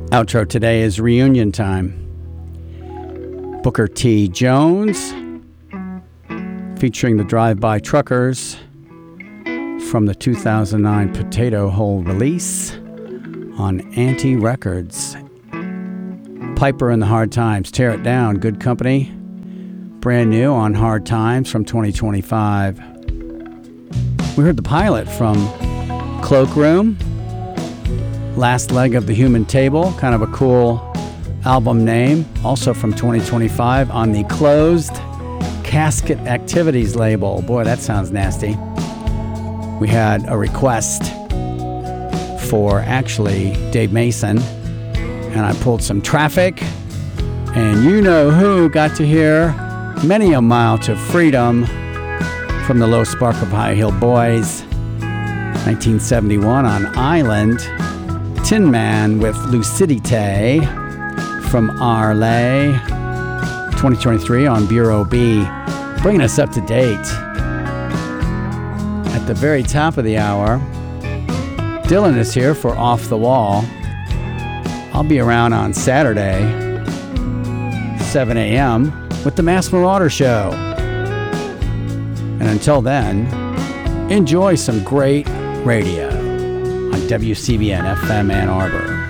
Outro today is Reunion Time. Booker T. Jones featuring the Drive-By Truckers from the 2009 Potato Hole release on Anti Records. Piper and the Hard Times, Tear It Down, Good Company, brand new on Hard Times from 2025. We heard the pilot from Cloakroom, Last Leg of the Human Table, kind of a cool album name, also from 2025 on the Closed Casket Activities label. Boy, that sounds nasty. We had a request for actually Dave Mason, and I pulled some Traffic, and you know who got to hear Many a Mile to Freedom from the Low Spark of High Heel Boys, 1971 on Island. Tin Man with Lucidité from Arlay, 2023 on Bureau B, bringing us up to date. At the very top of the hour, Dylan is here for Off the Wall. I'll be around on Saturday, 7 a.m. with the Mass Marauder Show. And until then, enjoy some great radio on WCBN FM Ann Arbor.